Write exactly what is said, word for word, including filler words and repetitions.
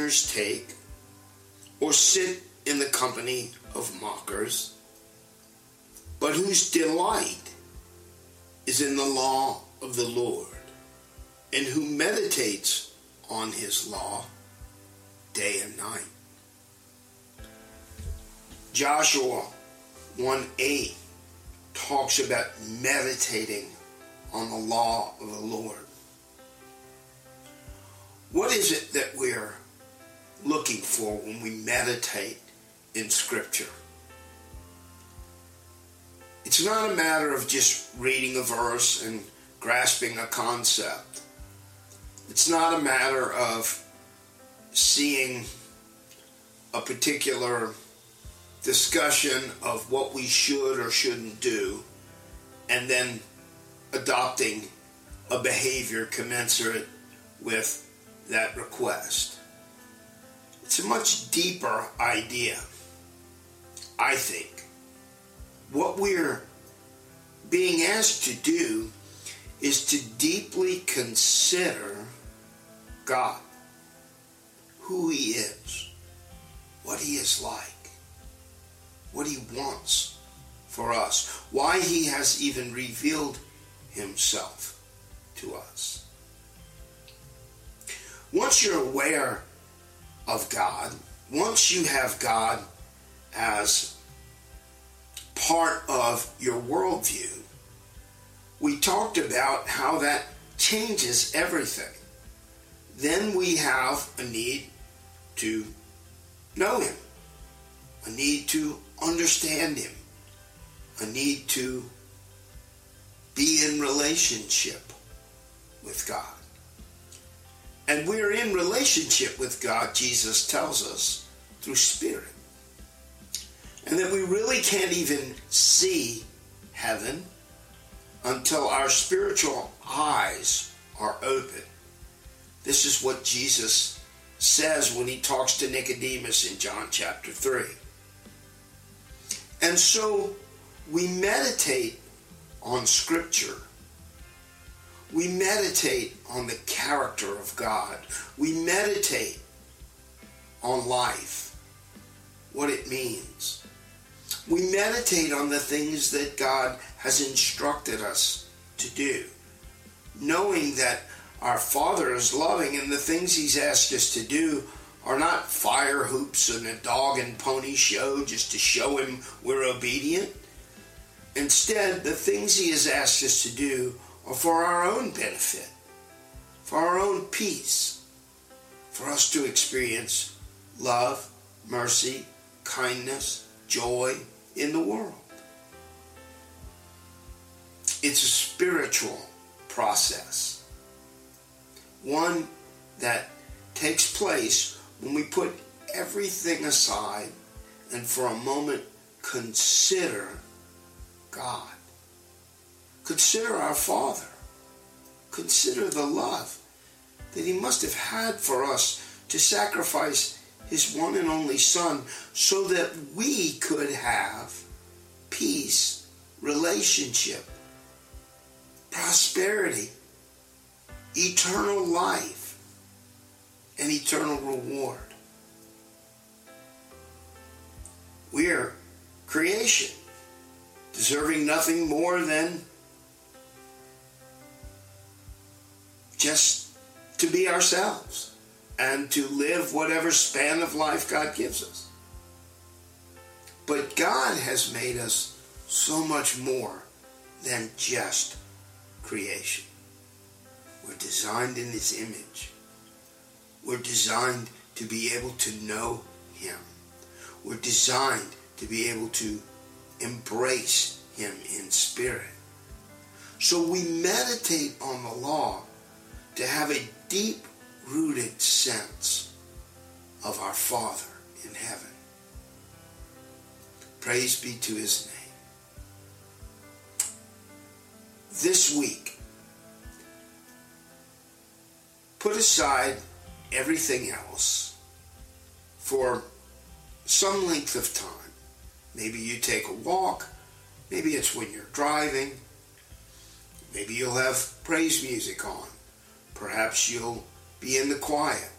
sinners take, or sit in the company of mockers, but whose delight is in the law of the Lord, and who meditates on his law day and night. Joshua one eight talks about meditating on the law of the Lord. What is it that we're looking for when we meditate in Scripture? It's not a matter of just reading a verse and grasping a concept. It's not a matter of seeing a particular discussion of what we should or shouldn't do and then adopting a behavior commensurate with that request. It's a much deeper idea, I think. What we're being asked to do is to deeply consider God, who he is, what he is like, what he wants for us, why he has even revealed himself to us. Once you're aware of God, once you have God as part of your worldview, we talked about how that changes everything. Then we have a need to know him, a need to understand him, a need to be in relationship with God. And we're in relationship with God, Jesus tells us, through Spirit. And that we really can't even see heaven until our spiritual eyes are open. This is what Jesus says when he talks to Nicodemus in John chapter three. And so we meditate on Scripture. We meditate on the character of God. We meditate on life, what it means. We meditate on the things that God has instructed us to do, knowing that our Father is loving and the things he's asked us to do are not fire hoops and a dog and pony show just to show him we're obedient. Instead, the things he has asked us to do are for our own benefit, for our own peace, for us to experience love, mercy, kindness, joy in the world. It's a spiritual process, one that takes place when we put everything aside and for a moment consider God. Consider our Father. Consider the love that he must have had for us to sacrifice his one and only Son so that we could have peace, relationship, prosperity, eternal life, and eternal reward. We are creation, deserving nothing more than just to be ourselves and to live whatever span of life God gives us. But God has made us so much more than just creation. We're designed in his image. We're designed to be able to know him. We're designed to be able to embrace him in spirit. So we meditate on the law to have a deep-rooted sense of our Father in heaven. Praise be to his name. This week, put aside everything else for some length of time. Maybe you take a walk. Maybe it's when you're driving. Maybe you'll have praise music on. Perhaps you'll be in the quiet.